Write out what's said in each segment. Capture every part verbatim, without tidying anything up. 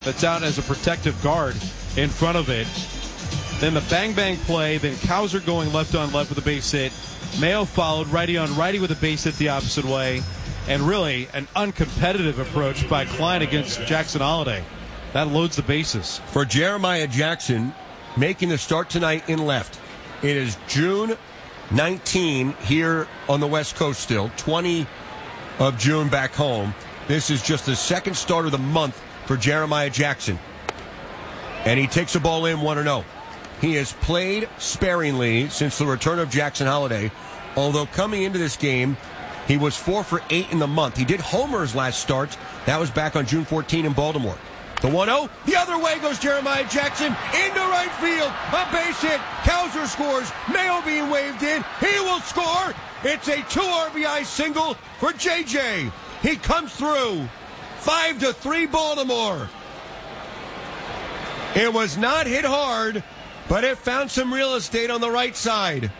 that's out as a protective guard in front of it. Then the bang-bang play, then Cowser going left on left with a base hit. Mayo followed righty on righty with a base hit the opposite way. And really an uncompetitive approach by Klein against Jackson Holliday. That loads the bases. For Jeremiah Jackson, making the start tonight in left. It is June nineteenth here on the West Coast still. twentieth of June back home. This is just the second start of the month for Jeremiah Jackson. And he takes the ball in one and oh. He has played sparingly since the return of Jackson Holliday, although coming into this game, he was four for eight in the month. He did homers last start. That was back on June fourteenth in Baltimore. The one oh, the other way goes Jeremiah Jackson into right field. A base hit. Cowser scores. Mayo being waved in. He will score. It's a two R B I single for J J. He comes through. Five to three Baltimore. It was not hit hard, but it found some real estate on the right side.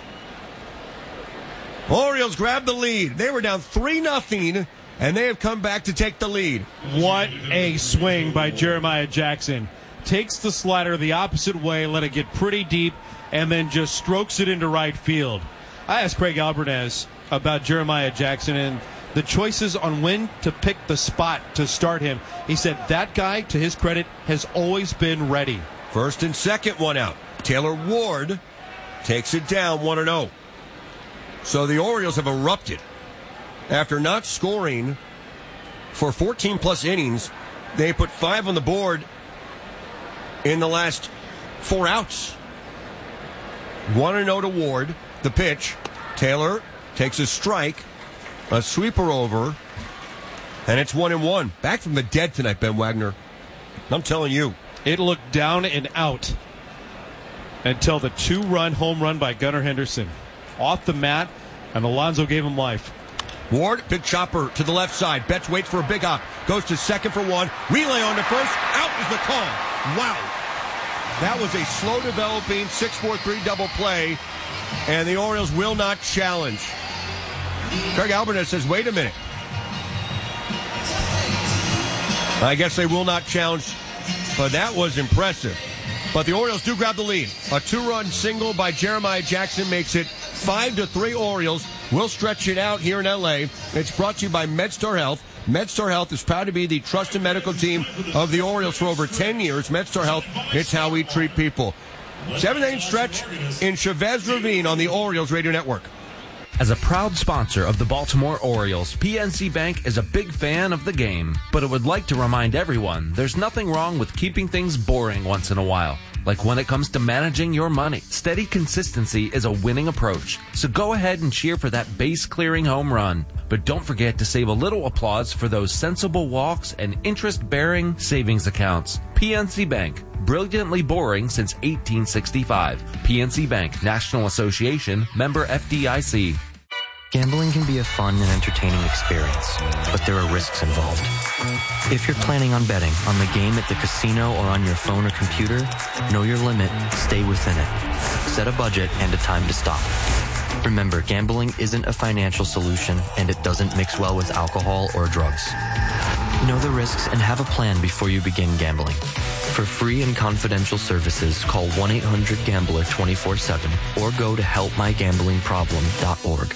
Orioles grabbed the lead. They were down three nothing, and they have come back to take the lead. What a swing by Jeremiah Jackson. Takes the slider the opposite way, let it get pretty deep, and then just strokes it into right field. I asked Craig Albernez about Jeremiah Jackson and the choices on when to pick the spot to start him. He said that guy, to his credit, has always been ready. First and second, one out. Taylor Ward takes it down one and oh. So the Orioles have erupted. After not scoring for fourteen plus innings, they put five on the board in the last four outs. one and oh to Ward. The pitch. Taylor takes a strike. A sweeper over. And it's one and one. Back from the dead tonight, Ben Wagner. I'm telling you. It looked down and out until the two-run home run by Gunnar Henderson. Off the mat, and Alonso gave him life. Ward, big chopper to the left side. Betts waits for a big hop. Goes to second for one. Relay on to first. Out is the call. Wow. That was a slow-developing six four three double play, and the Orioles will not challenge. Craig Albernez says, wait a minute. I guess they will not challenge, but that was impressive. But the Orioles do grab the lead. A two-run single by Jeremiah Jackson makes it five to three Orioles. We'll stretch it out here in L A. It's brought to you by MedStar Health. MedStar Health is proud to be the trusted medical team of the Orioles for over ten years. MedStar Health, it's how we treat people. Seventh-inning stretch in Chavez Ravine on the Orioles Radio Network. As a proud sponsor of the Baltimore Orioles, P N C Bank is a big fan of the game, but it would like to remind everyone there's nothing wrong with keeping things boring once in a while. Like when it comes to managing your money, steady consistency is a winning approach. So go ahead and cheer for that base-clearing home run. But don't forget to save a little applause for those sensible walks and interest-bearing savings accounts. P N C Bank, brilliantly boring since eighteen sixty-five. P N C Bank, National Association, member F D I C. Gambling can be a fun and entertaining experience, but there are risks involved. If you're planning on betting on the game at the casino or on your phone or computer, know your limit, stay within it. Set a budget and a time to stop. Remember, gambling isn't a financial solution, and it doesn't mix well with alcohol or drugs. Know the risks and have a plan before you begin gambling. For free and confidential services, call one eight hundred gambler twenty-four seven or go to help my gambling problem dot org.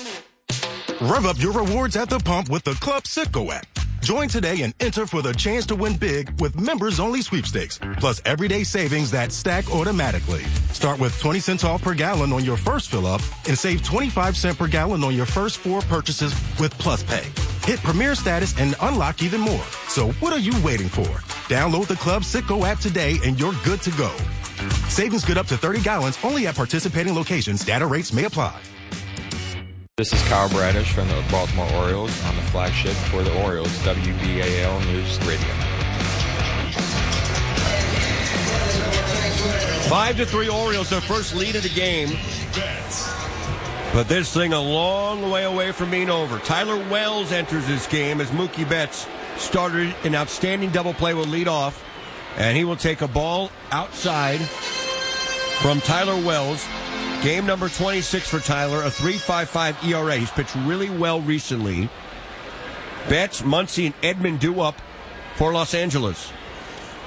Rev up your rewards at the pump with the Club Citgo app. Join today and enter for the chance to win big with members-only sweepstakes, plus everyday savings that stack automatically. Start with twenty cents off per gallon on your first fill-up and save twenty-five cents per gallon on your first four purchases with Plus Pay. Hit Premier status and unlock even more. So what are you waiting for? Download the Club Citgo app today and you're good to go. Savings good up to thirty gallons only at participating locations. Data rates may apply. This is Kyle Bradish from the Baltimore Orioles on the flagship for the Orioles, W B A L News Radio. Five to three Orioles, their first lead of the game. But this thing a long way away from being over. Tyler Wells enters this game as Mookie Betts started an outstanding double play with leadoff. And he will take a ball outside from Tyler Wells. Game number twenty-six for Tyler, a three point five five E R A. He's pitched really well recently. Betts, Muncy, and Edmund Duop for Los Angeles.